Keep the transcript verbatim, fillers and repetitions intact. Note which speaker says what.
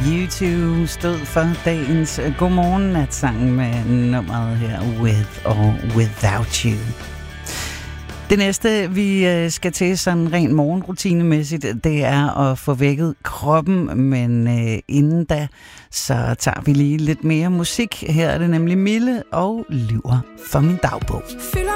Speaker 1: U to stod for dagens godmorgen natsangen med nummeret her With or Without You. Det næste, vi skal til sådan rent morgenrutinemæssigt, det er at få vækket kroppen, men øh, inden da, så tager vi lige lidt mere musik. Her er det nemlig Mille og Lyver for min dagbog.